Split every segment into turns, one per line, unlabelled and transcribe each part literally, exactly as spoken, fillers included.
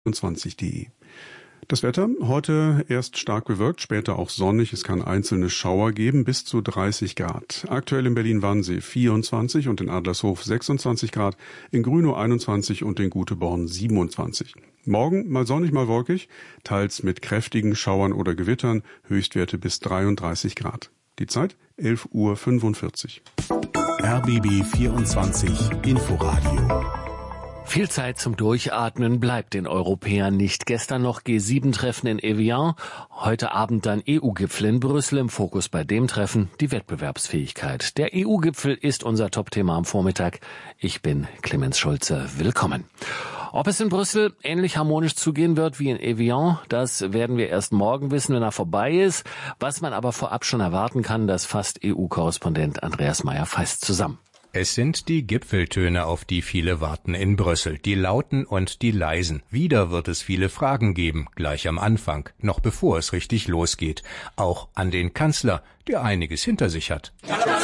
vierundzwanzig punkt de. Das Wetter heute erst stark bewölkt, später auch sonnig. Es kann einzelne Schauer geben, bis zu dreißig Grad. Aktuell in Berlin-Wannsee vierundzwanzig und in Adlershof sechsundzwanzig Grad, in Grünow einundzwanzig und in Göteborg siebenundzwanzig. Morgen mal sonnig, mal wolkig, teils mit kräftigen Schauern oder Gewittern, Höchstwerte bis dreiunddreißig Grad. Die Zeit elf Uhr fünfundvierzig.
R B B vierundzwanzig Inforadio.
Viel Zeit zum Durchatmen bleibt den Europäern nicht. Gestern noch G sieben Treffen in Evian, heute Abend dann E U-Gipfel in Brüssel. Im Fokus bei dem Treffen die Wettbewerbsfähigkeit. Der E U-Gipfel ist unser Top-Thema am Vormittag. Ich bin Clemens Schulze. Willkommen. Ob es in Brüssel ähnlich harmonisch zugehen wird wie in Evian, das werden wir erst morgen wissen, wenn er vorbei ist. Was man aber vorab schon erwarten kann, das fasst E U-Korrespondent Andreas Meyer-Feist zusammen.
Es sind die Gipfeltöne, auf die viele warten in Brüssel, die lauten und die leisen. Wieder wird es viele Fragen geben, gleich am Anfang, noch bevor es richtig losgeht. Auch an den Kanzler, der einiges hinter sich hat.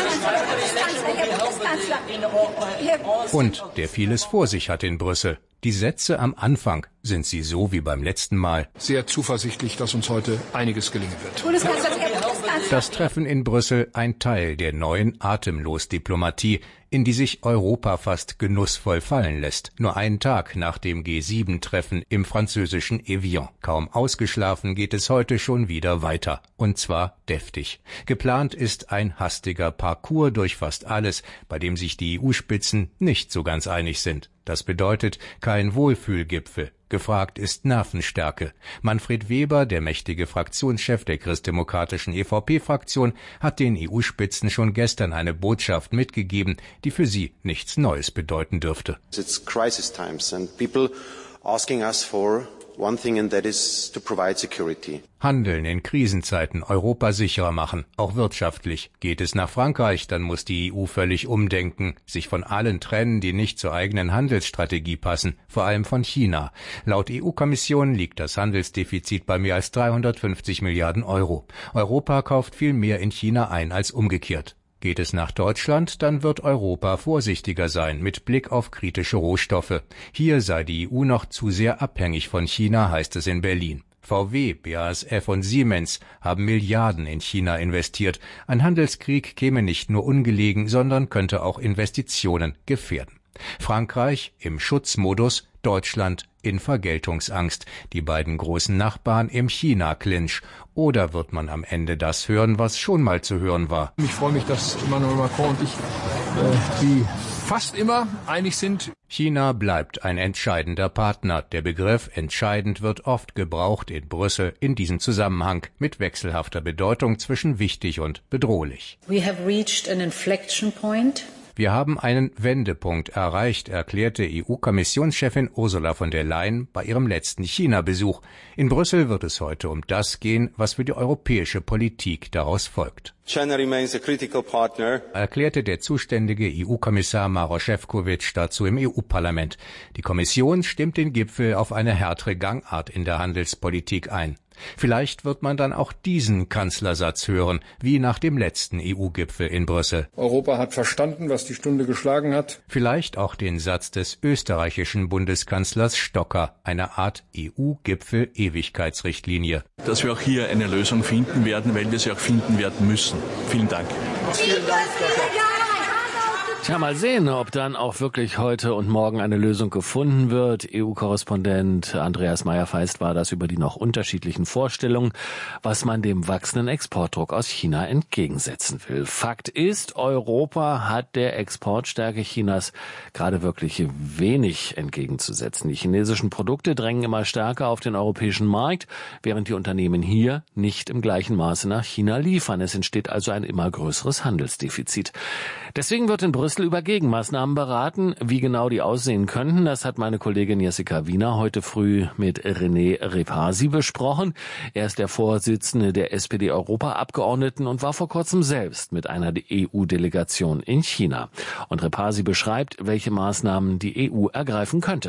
Und der vieles vor sich hat in Brüssel. Die Sätze am Anfang, sind sie so wie beim letzten Mal?
Sehr zuversichtlich, dass uns heute einiges gelingen wird.
Das Treffen in Brüssel ein Teil der neuen Atemlos-Diplomatie, in die sich Europa fast genussvoll fallen lässt. Nur einen Tag nach dem G sieben Treffen im französischen Evian. Kaum ausgeschlafen geht es heute schon wieder weiter. Und zwar deftig. Geplant ist ein hastiger Parcours durch fast alles, bei dem sich die E U-Spitzen nicht so ganz einig sind. Das bedeutet kein Wohlfühlgipfel. Gefragt ist Nervenstärke. Manfred Weber, der mächtige Fraktionschef der christdemokratischen E V P-Fraktion, hat den E U-Spitzen schon gestern eine Botschaft mitgegeben, die für sie nichts Neues bedeuten dürfte.
It's crisis times and people asking us for one thing, and that is to provide security.
Handeln in Krisenzeiten, Europa sicherer machen, auch wirtschaftlich. Geht es nach Frankreich, dann muss die E U völlig umdenken, sich von allen trennen, die nicht zur eigenen Handelsstrategie passen, vor allem von China. Laut E U-Kommission liegt das Handelsdefizit bei mehr als dreihundertfünfzig Milliarden Euro. Europa kauft viel mehr in China ein als umgekehrt. Geht es nach Deutschland, dann wird Europa vorsichtiger sein mit Blick auf kritische Rohstoffe. Hier sei die E U noch zu sehr abhängig von China, heißt es in Berlin. V W, B A S F und Siemens haben Milliarden in China investiert. Ein Handelskrieg käme nicht nur ungelegen, sondern könnte auch Investitionen gefährden. Frankreich im Schutzmodus, Deutschland in Vergeltungsangst, die beiden großen Nachbarn im China-Clinch. Oder wird man am Ende das hören, was schon mal zu hören war?
Ich freue mich, dass Emmanuel Macron und ich äh, wie fast immer einig sind.
China bleibt ein entscheidender Partner. Der Begriff entscheidend wird oft gebraucht in Brüssel in diesem Zusammenhang mit wechselhafter Bedeutung zwischen wichtig und bedrohlich.
We have reached an inflection point.
Wir haben einen Wendepunkt erreicht, erklärte E U-Kommissionschefin Ursula von der Leyen bei ihrem letzten China-Besuch. In Brüssel wird es heute um das gehen, was für die europäische Politik daraus folgt.
China remains a critical partner,
erklärte der zuständige E U-Kommissar Maroš Šefčovič dazu im E U-Parlament. Die Kommission stimmt den Gipfel auf eine härtere Gangart in der Handelspolitik ein. Vielleicht wird man dann auch diesen Kanzlersatz hören, wie nach dem letzten E U-Gipfel in Brüssel.
Europa hat verstanden, was die Stunde geschlagen hat.
Vielleicht auch den Satz des österreichischen Bundeskanzlers Stocker, eine Art E U-Gipfel-Ewigkeitsrichtlinie.
Dass wir auch hier eine Lösung finden werden, weil wir sie auch finden werden müssen. Vielen Dank.
Vielen Dank, Stocker.
Tja, mal sehen, ob dann auch wirklich heute und morgen eine Lösung gefunden wird. E U-Korrespondent Andreas Meyer-Feist war das über die noch unterschiedlichen Vorstellungen, was man dem wachsenden Exportdruck aus China entgegensetzen will. Fakt ist, Europa hat der Exportstärke Chinas gerade wirklich wenig entgegenzusetzen. Die chinesischen Produkte drängen immer stärker auf den europäischen Markt, während die Unternehmen hier nicht im gleichen Maße nach China liefern. Es entsteht also ein immer größeres Handelsdefizit. Deswegen wird in Brüssel über Gegenmaßnahmen beraten. Wie genau die aussehen könnten, das hat meine Kollegin Jessica Wiener heute früh mit René Repasi besprochen. Er ist der Vorsitzende der S P D-Europaabgeordneten und war vor kurzem selbst mit einer E U-Delegation in China. Und Repasi beschreibt, welche Maßnahmen die E U ergreifen könnte.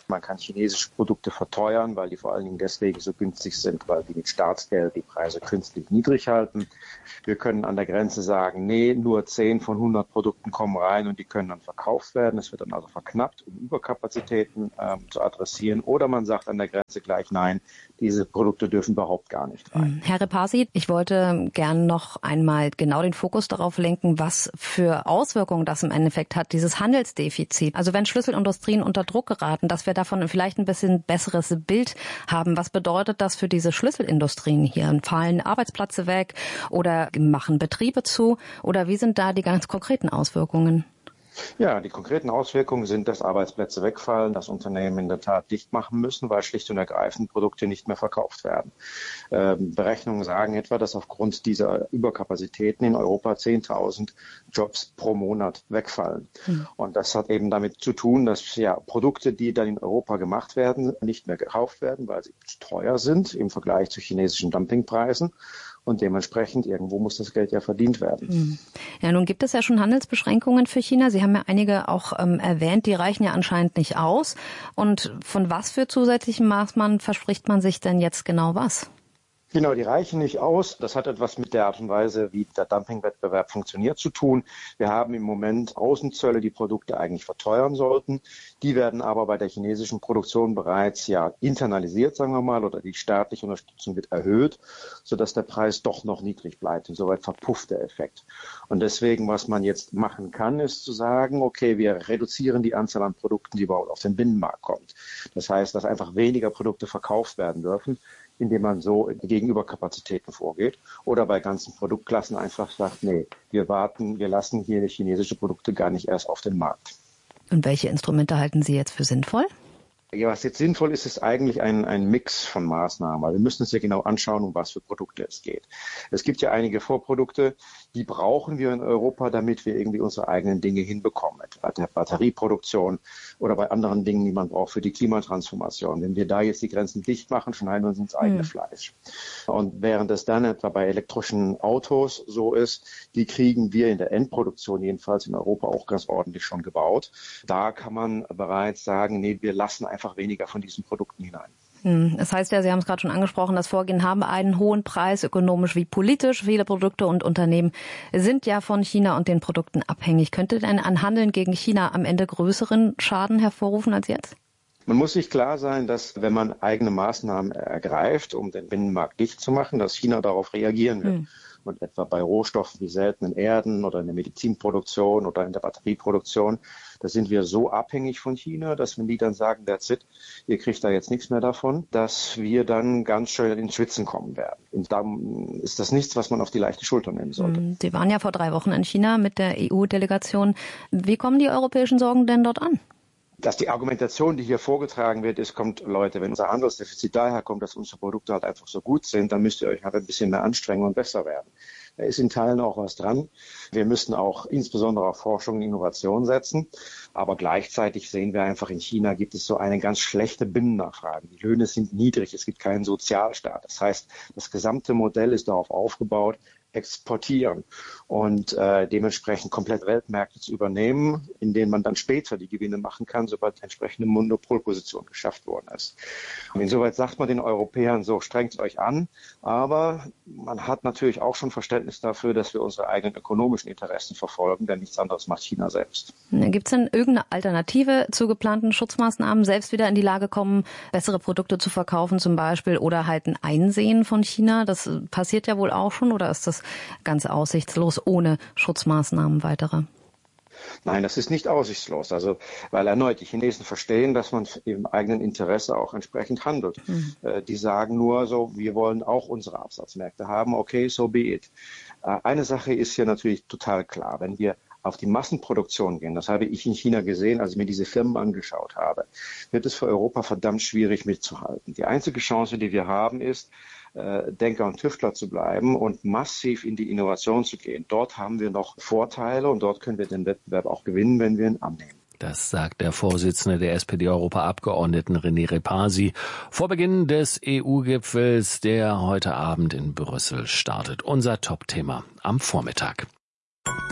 Man kann chinesische Produkte verteuern, weil die vor allen Dingen deswegen so günstig sind, weil die mit Staatsgeld die Preise künstlich niedrig halten. Wir können an der Grenze sagen, nee, nur zehn von hundert Produkten kommen rein und die können dann verkauft werden. Es wird dann also verknappt, um Überkapazitäten ähm, zu adressieren. Oder man sagt an der Grenze gleich, nein, diese Produkte dürfen überhaupt gar nicht rein.
Herr Repasi, ich wollte gern noch einmal genau den Fokus darauf lenken, was für Auswirkungen das im Endeffekt hat, dieses Handelsdefizit. Also wenn Schlüsselindustrien unter Druck geraten, dass wir davon vielleicht ein bisschen besseres Bild haben. Was bedeutet das für diese Schlüsselindustrien hier? Fallen Arbeitsplätze weg oder machen Betriebe zu? Oder wie sind da die ganz konkreten Auswirkungen?
Ja, die konkreten Auswirkungen sind, dass Arbeitsplätze wegfallen, dass Unternehmen in der Tat dicht machen müssen, weil schlicht und ergreifend Produkte nicht mehr verkauft werden. Ähm, Berechnungen sagen etwa, dass aufgrund dieser Überkapazitäten in Europa zehntausend Jobs pro Monat wegfallen. Mhm. Und das hat eben damit zu tun, dass ja Produkte, die dann in Europa gemacht werden, nicht mehr gekauft werden, weil sie teuer sind im Vergleich zu chinesischen Dumpingpreisen. Und dementsprechend, irgendwo muss das Geld ja verdient werden.
Ja, nun gibt es ja schon Handelsbeschränkungen für China. Sie haben ja einige auch ähm, erwähnt, die reichen ja anscheinend nicht aus. Und von was für zusätzlichen Maßnahmen verspricht man sich denn jetzt genau was?
Genau, die reichen nicht aus. Das hat etwas mit der Art und Weise, wie der Dumpingwettbewerb funktioniert, zu tun. Wir haben im Moment Außenzölle, die Produkte eigentlich verteuern sollten. Die werden aber bei der chinesischen Produktion bereits ja internalisiert, sagen wir mal, oder die staatliche Unterstützung wird erhöht, sodass der Preis doch noch niedrig bleibt. Insoweit verpufft der Effekt. Und deswegen, was man jetzt machen kann, ist zu sagen, okay, wir reduzieren die Anzahl an Produkten, die überhaupt auf den Binnenmarkt kommt. Das heißt, dass einfach weniger Produkte verkauft werden dürfen, indem man so gegen Überkapazitäten vorgeht oder bei ganzen Produktklassen einfach sagt, nee, wir warten, wir lassen hier chinesische Produkte gar nicht erst auf den Markt.
Und welche Instrumente halten Sie jetzt für sinnvoll?
Ja, was jetzt sinnvoll ist, ist eigentlich ein, ein Mix von Maßnahmen. Wir müssen uns ja genau anschauen, um was für Produkte es geht. Es gibt ja einige Vorprodukte, die brauchen wir in Europa, damit wir irgendwie unsere eigenen Dinge hinbekommen. Etwa bei der Batterieproduktion oder bei anderen Dingen, die man braucht für die Klimatransformation. Wenn wir da jetzt die Grenzen dicht machen, schneiden wir uns ins eigene mhm. Fleisch. Und während es dann etwa bei elektrischen Autos so ist, die kriegen wir in der Endproduktion jedenfalls in Europa auch ganz ordentlich schon gebaut. Da kann man bereits sagen, nee, wir lassen einfach einfach weniger von diesen Produkten hinein.
Das heißt ja, Sie haben es gerade schon angesprochen, das Vorgehen haben einen hohen Preis, ökonomisch wie politisch. Viele Produkte und Unternehmen sind ja von China und den Produkten abhängig. Könnte denn ein Handeln gegen China am Ende größeren Schaden hervorrufen als jetzt?
Man muss sich klar sein, dass wenn man eigene Maßnahmen ergreift, um den Binnenmarkt dicht zu machen, dass China darauf reagieren wird. Hm. Und etwa bei Rohstoffen wie seltenen Erden oder in der Medizinproduktion oder in der Batterieproduktion, da sind wir so abhängig von China, dass wenn die dann sagen, that's it, ihr kriegt da jetzt nichts mehr davon, dass wir dann ganz schön ins Schwitzen kommen werden. Und dann ist das nichts, was man auf die leichte Schulter nehmen sollte.
Sie waren ja vor drei Wochen in China mit der E U-Delegation. Wie kommen die europäischen Sorgen denn dort an?
Dass die Argumentation, die hier vorgetragen wird, ist, kommt, Leute, wenn unser Handelsdefizit daher kommt, dass unsere Produkte halt einfach so gut sind, dann müsst ihr euch halt ein bisschen mehr anstrengen und besser werden. Da ist in Teilen auch was dran. Wir müssen auch insbesondere auf Forschung und Innovation setzen. Aber gleichzeitig sehen wir einfach, in China gibt es so eine ganz schlechte Binnennachfrage. Die Löhne sind niedrig, es gibt keinen Sozialstaat. Das heißt, das gesamte Modell ist darauf aufgebaut, exportieren und äh, dementsprechend komplett Weltmärkte zu übernehmen, in denen man dann später die Gewinne machen kann, sobald entsprechende Monopolposition geschafft worden ist. Und insoweit sagt man den Europäern so, strengt euch an, aber man hat natürlich auch schon Verständnis dafür, dass wir unsere eigenen ökonomischen Interessen verfolgen, denn nichts anderes macht China selbst.
Gibt es denn irgendeine Alternative zu geplanten Schutzmaßnahmen, selbst wieder in die Lage kommen, bessere Produkte zu verkaufen zum Beispiel oder halt ein Einsehen von China? Das passiert ja wohl auch schon, oder ist das ganz aussichtslos ohne Schutzmaßnahmen weitere?
Nein, das ist nicht aussichtslos. Also, weil erneut die Chinesen verstehen, dass man im eigenen Interesse auch entsprechend handelt. Mhm. Äh, die sagen nur so, wir wollen auch unsere Absatzmärkte haben. Okay, so be it. Äh, eine Sache ist hier natürlich total klar. Wenn wir auf die Massenproduktion gehen, das habe ich in China gesehen, als ich mir diese Firmen angeschaut habe, wird es für Europa verdammt schwierig mitzuhalten. Die einzige Chance, die wir haben, ist, Denker und Tüftler zu bleiben und massiv in die Innovation zu gehen. Dort haben wir noch Vorteile und dort können wir den Wettbewerb auch gewinnen, wenn wir ihn annehmen.
Das sagt der Vorsitzende der S P D-Europaabgeordneten René Repasi vor Beginn des E U-Gipfels, der heute Abend in Brüssel startet. Unser Top-Thema am Vormittag.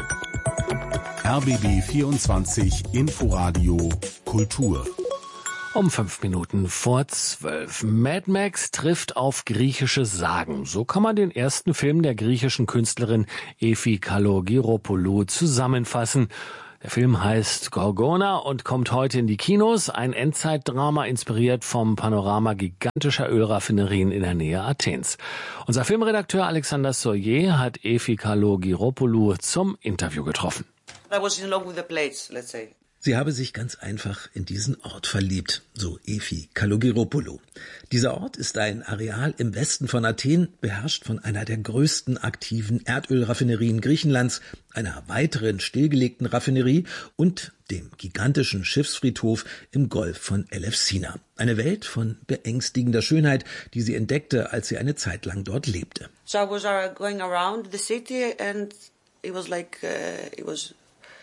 R B B vierundzwanzig Inforadio Kultur.
Um fünf Minuten vor zwölf. Mad Max trifft auf griechische Sagen. So kann man den ersten Film der griechischen Künstlerin Efi Kalogiropoulou zusammenfassen. Der Film heißt Gorgona und kommt heute in die Kinos. Ein Endzeitdrama inspiriert vom Panorama gigantischer Ölraffinerien in der Nähe Athens. Unser Filmredakteur Alexander Soyer hat Efi Kalogiropoulou zum Interview getroffen.
I was in love with the place, let's say.
Sie habe sich ganz einfach in diesen Ort verliebt, so Efi Kalogiropoulou. Dieser Ort ist ein Areal im Westen von Athen, beherrscht von einer der größten aktiven Erdölraffinerien Griechenlands, einer weiteren stillgelegten Raffinerie und dem gigantischen Schiffsfriedhof im Golf von Elefsina. Eine Welt von beängstigender Schönheit, die sie entdeckte, als sie eine Zeit lang dort lebte.
So I was going around the city and it was like uh, it was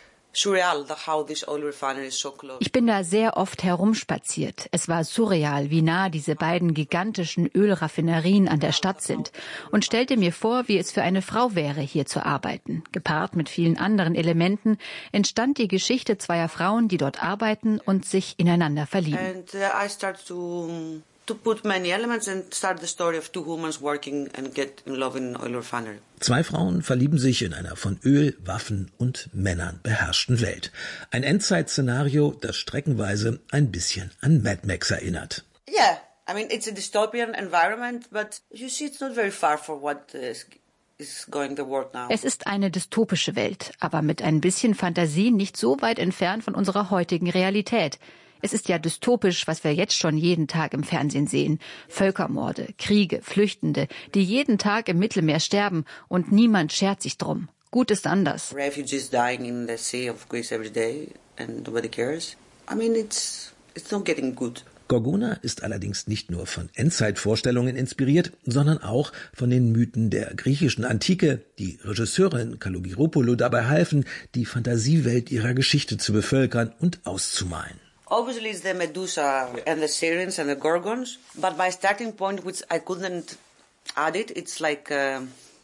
Ich bin da sehr oft herumspaziert. Es war surreal, wie nah diese beiden gigantischen Ölraffinerien an der Stadt sind, und stellte mir vor, wie es für eine Frau wäre, hier zu arbeiten. Gepaart mit vielen anderen Elementen entstand die Geschichte zweier Frauen, die dort arbeiten und sich ineinander verlieben.
And, uh, I started to to put many elements and start the story of two women working and get in love in oil refinery.
Zwei Frauen verlieben sich in einer von Öl, Waffen und Männern beherrschten Welt. Ein Endzeitszenario, das streckenweise ein bisschen an Mad Max erinnert.
Yeah, I mean it's a dystopian environment, but you see it's not very far from what is is going the world now.
Es ist eine dystopische Welt, aber mit ein bisschen Fantasie nicht so weit entfernt von unserer heutigen Realität. Es ist ja dystopisch, was wir jetzt schon jeden Tag im Fernsehen sehen. Völkermorde, Kriege, Flüchtende, die jeden Tag im Mittelmeer sterben und niemand schert sich drum. Gut ist anders.
Refugees dying in the sea of Greece every day and nobody cares. I mean, it's it's not getting good.
Gorgona ist allerdings nicht nur von Endzeitvorstellungen inspiriert, sondern auch von den Mythen der griechischen Antike, die Regisseurin Kalogiropoulou dabei halfen, die Fantasiewelt ihrer Geschichte zu bevölkern und auszumalen.
Obviously, it's the Medusa and the Sirens and the Gorgons, but my starting point, which I couldn't add it, it's like uh,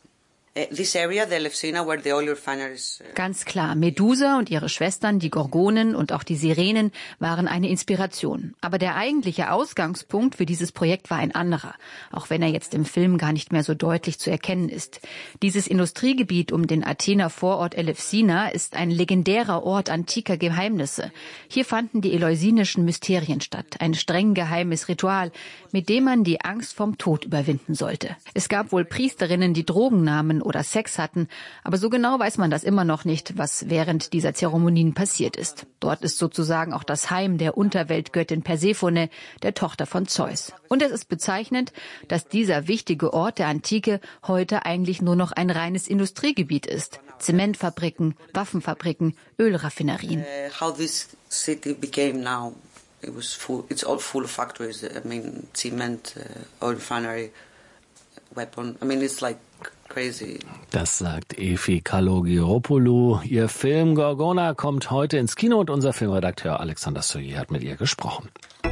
this area, the Elefsina, where the oil refineries.
Ganz klar, Medusa und ihre Schwestern, die Gorgonen und auch die Sirenen, waren eine Inspiration. Aber der eigentliche Ausgangspunkt für dieses Projekt war ein anderer, auch wenn er jetzt im Film gar nicht mehr so deutlich zu erkennen ist. Dieses Industriegebiet um den Athener Vorort Elefsina ist ein legendärer Ort antiker Geheimnisse. Hier fanden die eleusinischen Mysterien statt, ein streng geheimes Ritual, mit dem man die Angst vom Tod überwinden sollte. Es gab wohl Priesterinnen, die Drogen nahmen oder Sex hatten, aber so genau weiß man das immer noch nicht, was während dieser Zeremonien passiert ist. Dort ist sozusagen auch das Heim der Unterweltgöttin Persephone, der Tochter von Zeus. Und es ist bezeichnend, dass dieser wichtige Ort der Antike heute eigentlich nur noch ein reines Industriegebiet ist. Zementfabriken, Waffenfabriken, Ölraffinerien.
Uh, how this city became now, it was full, it's all full of factories. I mean, cement, uh, oil refinery, weapon. I mean, it's like crazy.
Das sagt Efi Kalogiropoulou. Ihr Film Gorgona kommt heute ins Kino und unser Filmredakteur Alexander Soyer hat mit ihr gesprochen.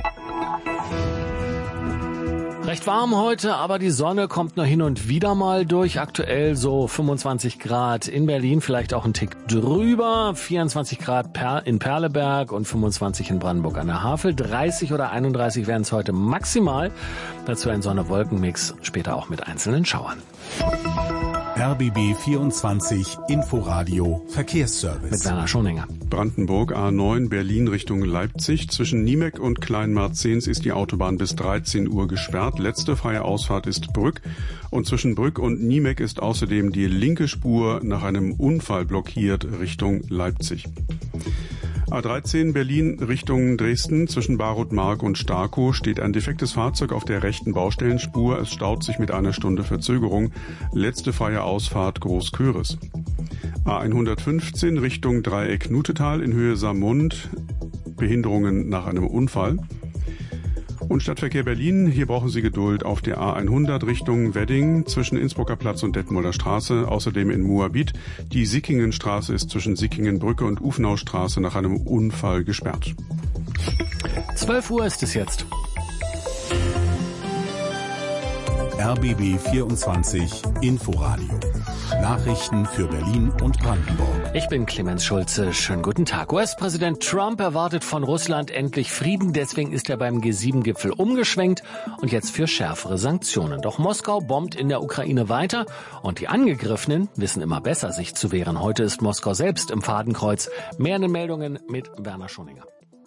Recht warm heute, aber die Sonne kommt nur hin und wieder mal durch. Aktuell so fünfundzwanzig Grad in Berlin, vielleicht auch ein Tick drüber. vierundzwanzig Grad in Perleberg und fünfundzwanzig in Brandenburg an der Havel. dreißig oder einunddreißig werden es heute maximal. Dazu ein Sonne-Wolken-Mix, später auch mit einzelnen Schauern.
R B B vierundzwanzig Inforadio Verkehrsservice.
Mit Werner Schoninger.
Brandenburg A neun Berlin Richtung Leipzig. Zwischen Niemek und Kleinmarzens ist die Autobahn bis dreizehn Uhr gesperrt. Letzte freie Ausfahrt ist Brück. Und zwischen Brück und Niemek ist außerdem die linke Spur nach einem Unfall blockiert Richtung Leipzig. A dreizehn Berlin Richtung Dresden. Zwischen Barutmark und Starkow steht ein defektes Fahrzeug auf der rechten Baustellenspur. Es staut sich mit einer Stunde Verzögerung. Letzte freie Ausfahrt Großköris. A hundertfünfzehn Richtung Dreieck Nutetal in Höhe Saarmund. Behinderungen nach einem Unfall. Und Stadtverkehr Berlin, hier brauchen Sie Geduld auf der A hundert Richtung Wedding zwischen Innsbrucker Platz und Detmolder Straße, außerdem in Moabit. Die Sickingenstraße ist zwischen Sickingenbrücke und Ufenaustraße nach einem Unfall gesperrt.
zwölf Uhr ist es jetzt.
R B B vierundzwanzig Inforadio. Nachrichten für Berlin und Brandenburg.
Ich bin Clemens Schulze. Schönen guten Tag. U S-Präsident Trump erwartet von Russland endlich Frieden. Deswegen ist er beim G sieben Gipfel umgeschwenkt und jetzt für schärfere Sanktionen. Doch Moskau bombt in der Ukraine weiter und die Angegriffenen wissen immer besser, sich zu wehren. Heute ist Moskau selbst im Fadenkreuz. Mehr in den Meldungen mit Werner Schoninger.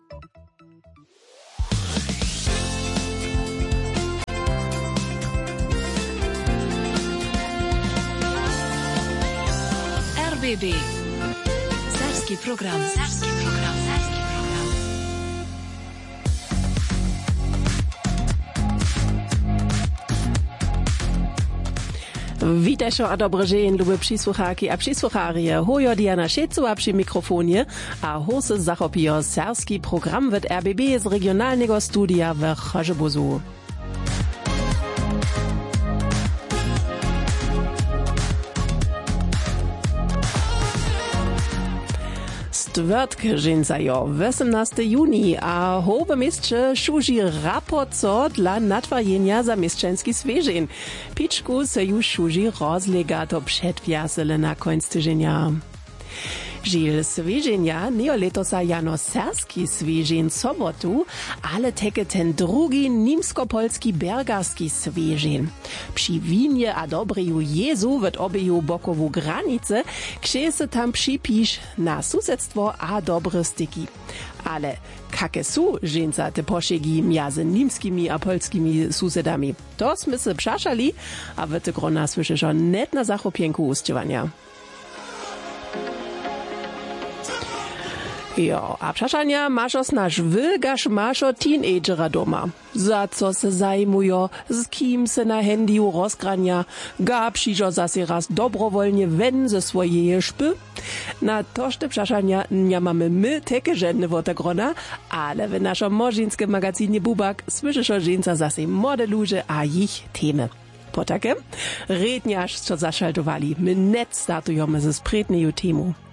R B B. Serbski program. Serbski program. Serbski
program. Witajcie, a dobry dzień, lubię przysłuchaki, a przysłucharie. Hojo Diana Szetzu, a przy mikrofonie, a hosy zachopio serbski program wird R B B z regionalnego studia w Chorzobozu. Stwerdke dżęcajo, osiemnastego juni, a hobe mieście szuży raport co dla natwarjenia za mieszczański zwierzeń. Piczku se już szuży rozlega to przedwiasele na końcu tydzienia. Žil zwierzenia neoletosa jano serski zwierzeń sobotu, ale teke ten drugi nimsko-polski bergarski zwierzeń. Przy winie a dobriju Jezu wird obeju bokowu granice, gdzie se tam przypisz na susedstwo a dobre styki. Ale kake su żeńca te poszegi między nimskimi a polskimi susedami? To sme se przaszali, a wyty grona słyszy, że net na zachopienku ustiewania. Jo, a przeszania masz nasz wylgasz maszo teenagera doma. Za co se zajmujo, z kim se na handy rozgrania, ga przyjdzo zase raz dobrowolnie wen ze swojej szpy. Na tożte przeszania nie mamy my takie żadne wotegrona, ale w naszym morzyńskim magazynie Bubak słyszysz o żeńca zase modeluże a ich temy. Po takem redniarz co zaszaltowali, my net startujemy ze sprytneju temu.